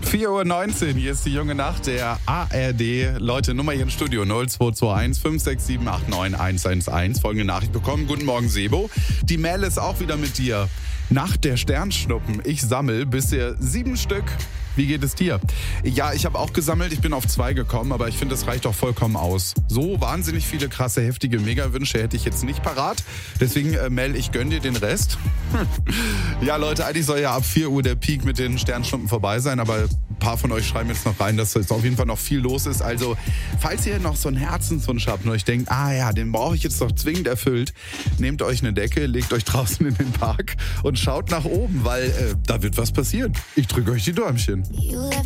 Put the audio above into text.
4:19 Uhr, hier ist die junge Nacht der ARD. Leute, Nummer hier im Studio 0221 567 89 111. Folgende Nachricht bekommen. Guten Morgen, Sebo. Die Mel ist auch wieder mit dir. Nacht der Sternschnuppen. Ich sammle bisher 7 Stück. Wie geht es dir? Ja, ich habe auch gesammelt. Ich bin auf 2 gekommen, aber ich finde, das reicht auch vollkommen aus. So wahnsinnig viele krasse, heftige Mega-Wünsche hätte ich jetzt nicht parat. Deswegen, Mel, ich gönn dir den Rest. Ja, Leute, eigentlich soll ja ab 4 Uhr der Peak mit den Sternschnuppen vorbei sein, aber ein paar von euch schreiben jetzt noch rein, dass jetzt auf jeden Fall noch viel los ist. Also, falls ihr noch so einen Herzenswunsch habt und euch denkt, ja, den brauche ich jetzt doch zwingend erfüllt, nehmt euch eine Decke, legt euch draußen in den Park und schaut nach oben, weil da wird was passieren. Ich drücke euch die Däumchen. You left